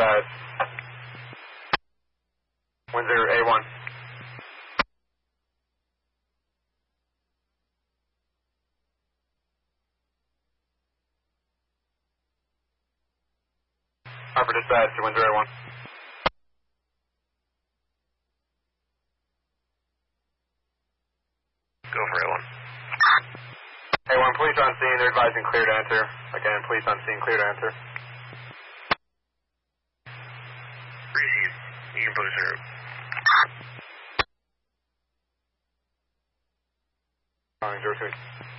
dispatch. Windsor A1. Harper dispatch to Windsor A1. Go for A1. A1, police on scene, they're advising clear to enter. Again, police on scene, clear to enter. Receive. You can post through. Calling 03.